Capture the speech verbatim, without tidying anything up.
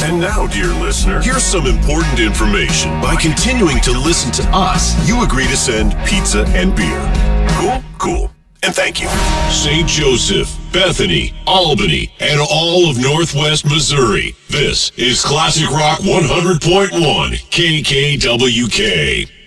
And now, dear listener, here's some important information. By continuing to listen to us, you agree to send pizza and beer. Cool? Cool. And thank you. Saint Joseph, Bethany, Albany, and all of Northwest Missouri. This is Classic Rock one hundred point one K K W K.